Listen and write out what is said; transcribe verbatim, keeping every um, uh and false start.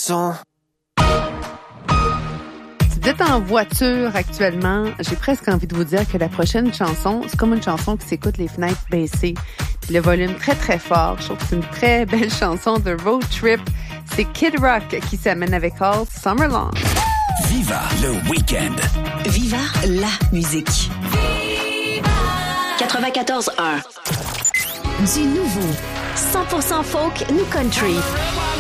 chanson. Si vous êtes en voiture actuellement, j'ai presque envie de vous dire que la prochaine chanson, c'est comme une chanson qui s'écoute les fenêtres baissées, puis le volume très très fort. Je trouve que c'est une très belle chanson de road trip. C'est Kid Rock qui s'amène avec All Summer Long. Viva le week-end. Viva la musique. quatre-vingt-quatorze un. Du nouveau. cent pour cent folk, new country.